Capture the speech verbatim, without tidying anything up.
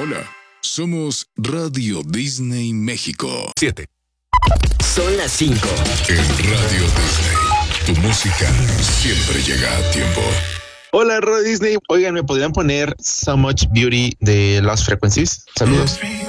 Hola, somos Radio Disney México. Siete. Son las cinco. En Radio Disney, tu música siempre llega a tiempo. Hola, Radio Disney. Oigan, ¿me podrían poner So Much Beauty de Lost Frequencies? Saludos.